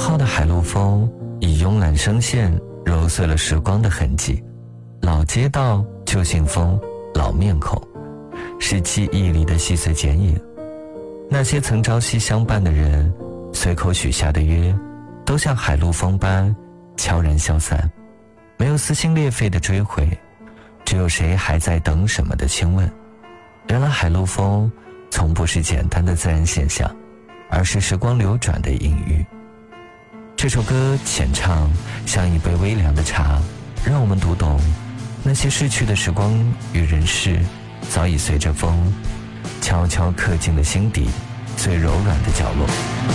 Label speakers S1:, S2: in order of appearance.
S1: 号的海陆风以慵懒声线揉碎了时光的痕迹，老街道、旧信封、老面孔，是记忆里的细碎剪影。那些曾朝夕相伴的人，随口许下的约，都像海陆风般悄然消散，没有撕心裂肺的追悔，只有谁还在等什么的亲吻。原来海陆风从不是简单的自然现象，而是时光流转的隐喻。这首歌浅唱，像一杯微凉的茶，让我们读懂那些逝去的时光与人事，早已随着风悄悄刻进了心底最柔软的角落。